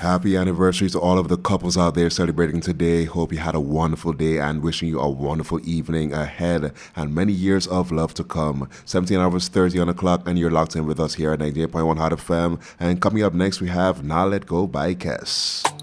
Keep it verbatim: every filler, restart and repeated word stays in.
Happy anniversary to all of the couples out there celebrating today. Hope you had a wonderful day and wishing you a wonderful evening ahead and many years of love to come. seventeen hours thirty on the clock, and you're locked in with us here at ninety-eight point one Hot F M. And coming up next, we have Nah Let Go by Kes.